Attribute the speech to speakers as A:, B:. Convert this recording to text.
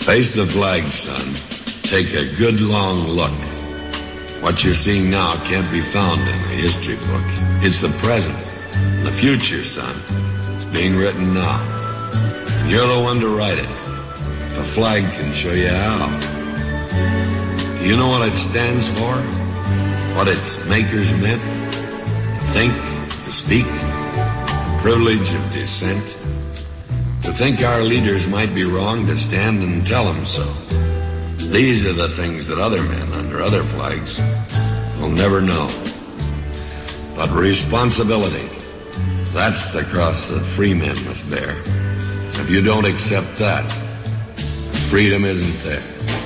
A: Face the flag, son. Take a good long look. What you're seeing now can't be found in a history book. It's the present. The future, son. It's being written now. And you're the one to write it. The flag can show you how. Do you know what it stands for? What its makers meant? To think, to speak, the privilege of dissent. To think our leaders might be wrong, to stand and tell them so. These are the things that other men under other flags will never know. But responsibility, that's the cross that free men must bear. If you don't accept that, freedom isn't there.